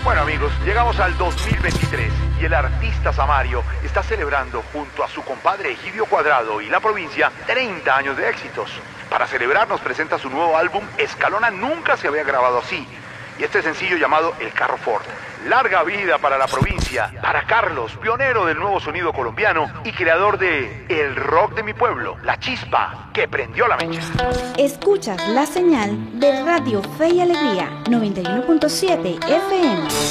Bueno amigos, llegamos al 2023 y el artista Samario está celebrando junto a su compadre Egidio Cuadrado y la provincia 30 años de éxitos. Para celebrar nos presenta su nuevo álbum Escalona Nunca se había grabado así. Y este sencillo llamado El Carro Ford. Larga vida para la provincia, para Carlos, pionero del nuevo sonido colombiano y creador de El Rock de mi pueblo, la chispa que prendió la mecha. Escuchas la señal de Radio Fe y Alegría 91.7 FM.